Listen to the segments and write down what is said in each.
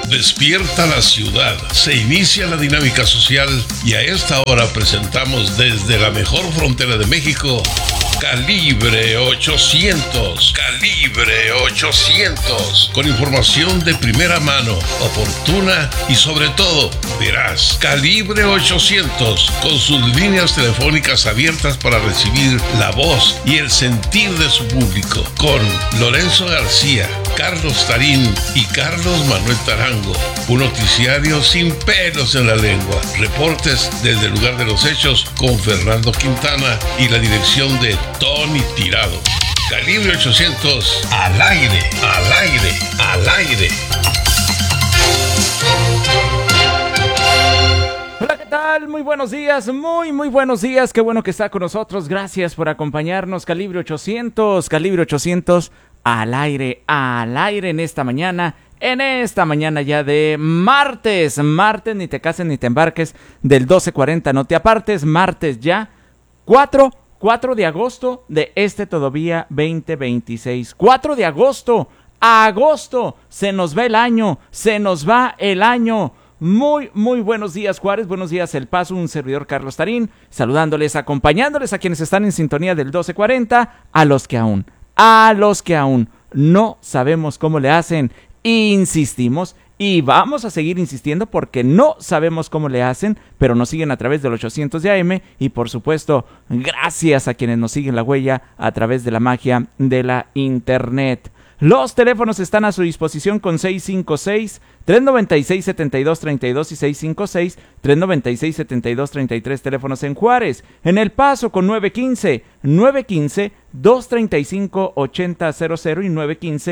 Despierta la ciudad, se inicia la dinámica social y a esta hora presentamos desde la mejor frontera de México, Calibre 800. Calibre 800. Con información de primera mano, oportuna y sobre todo veraz. Calibre 800. Con sus líneas telefónicas abiertas para recibir la voz y el sentir de su público. Con Lorenzo García, Carlos Tarín y Carlos Manuel Tarango. Un noticiario sin pelos en la lengua. Reportes desde el lugar de los hechos con Fernando Quintana y la dirección de Tony Tirado. Calibre 800, al aire, al aire, al aire. Hola, ¿qué tal? Muy buenos días, muy buenos días. Qué bueno que está con nosotros. Gracias por acompañarnos. Calibre 800, Calibre 800, al aire en esta mañana. En esta mañana ya de martes, ni te cases ni te embarques, del 12:40, no te apartes, martes ya, 4 de agosto de este todavía 2026. 4 de agosto, se nos va el año, Muy buenos días, Juárez, buenos días, El Paso, un servidor Carlos Tarín, saludándoles, acompañándoles a quienes están en sintonía del 12:40, a los que aún no sabemos cómo le hacen. Insistimos y vamos a seguir insistiendo porque no sabemos cómo le hacen, pero nos siguen a través del 800 de AM y por supuesto gracias a quienes nos siguen la huella a través de la magia de la internet. Los teléfonos están a su disposición con 656-396-7232 y 656-396-7233, teléfonos en Juárez. En El Paso con 915-235-8000 y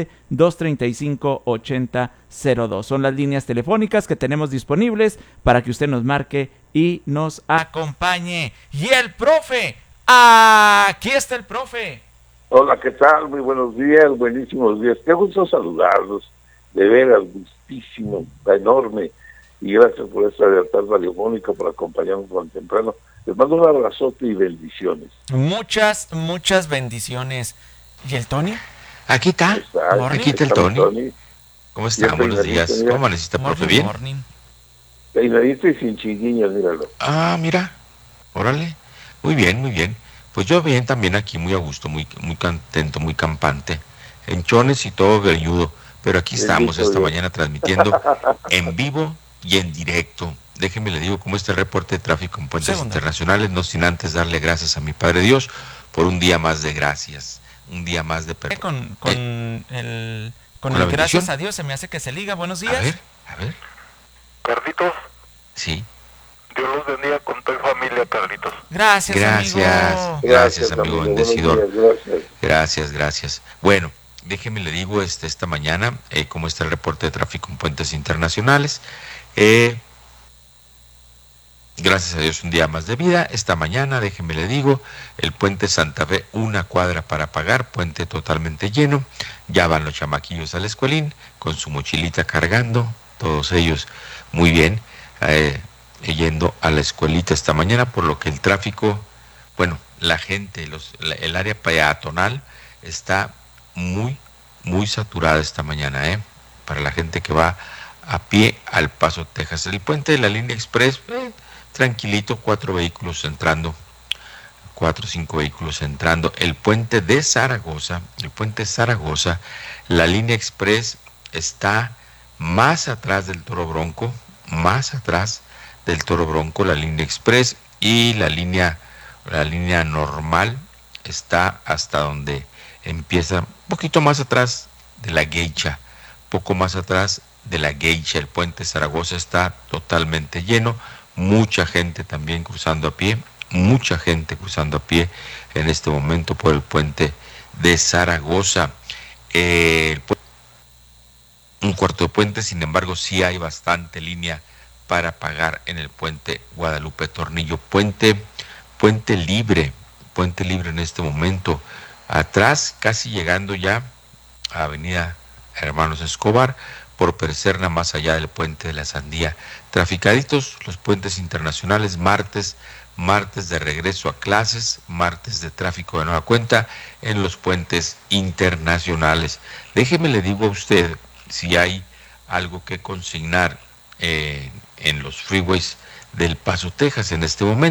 915-235-8002. Son las líneas telefónicas que tenemos disponibles para que usted nos marque y nos acompañe. Y el profe, aquí está el profe. Hola, ¿qué tal? Muy buenos días, buenísimos días. Qué gusto saludarlos, de veras, gustísimo, enorme. Y gracias por esta lealtad radiofónica, por acompañarnos tan temprano. Les mando un abrazote y bendiciones. Muchas bendiciones. ¿Y el Tony? Aquí está. Aquí está el Tony. ¿Cómo está? Buenos días. ¿Cómo necesita, profe? ¿Bien? Peinadito y sin chinguiñas, míralo. Ah, mira. Órale. Muy bien. Pues yo bien también aquí, muy a gusto, muy contento, muy campante, en chones y todo velludo, pero aquí estamos esta mañana transmitiendo en vivo y en directo. Déjeme le digo cómo está el reporte de tráfico en puentes internacionales, no sin antes darle gracias a mi Padre Dios por un día más de gracias, un día más de perdón. Con el gracias a Dios se me hace que se liga. Buenos días. A ver. Carlitos. Sí. Dios los bendiga con toda familia, Carlitos. Gracias, amigo bendecidor. Gracias. Bueno, déjeme le digo esta mañana cómo está el reporte de tráfico en puentes internacionales. Gracias a Dios un día más de vida. Esta mañana, déjeme le digo, el puente Santa Fe, 1 cuadra para pagar, puente totalmente lleno. Ya van los chamaquillos al escuelín con su mochilita cargando, todos ellos muy bien. Yendo a la escuelita esta mañana, por lo que el tráfico, bueno, la gente, el área peatonal está muy saturada esta mañana, para la gente que va a pie al Paso, Texas. El puente de la línea express, tranquilito, 4 o 5 vehículos entrando. El puente de Zaragoza, la línea express está más atrás del Toro Bronco, la línea express, y la línea normal está hasta donde empieza, un poquito más atrás de la Geisha, el puente Zaragoza está totalmente lleno, mucha gente también cruzando a pie en este momento por el puente de Zaragoza. Un cuarto de puente, sin embargo, sí hay bastante línea para pagar en el puente Guadalupe Tornillo, puente libre en este momento, atrás, casi llegando ya a Avenida Hermanos Escobar, por Percerna, más allá del puente de la Sandía. Traficaditos los puentes internacionales, martes de regreso a clases, martes de tráfico de nueva cuenta en los puentes internacionales. Déjeme le digo a usted si hay algo que consignar en los freeways del Paso, Texas en este momento.